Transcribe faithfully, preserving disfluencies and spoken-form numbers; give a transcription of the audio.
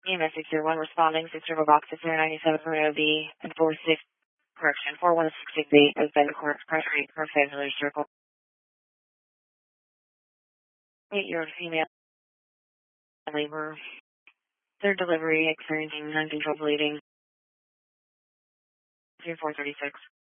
E M S six zero one responding, six River Box six zero nine seven Romeo B, and four six, correction, four one six six eight has been correct, pressure rate per family circle. Eight-year-old female labor, third delivery, experiencing uncontrolled bleeding, three four thirty-six.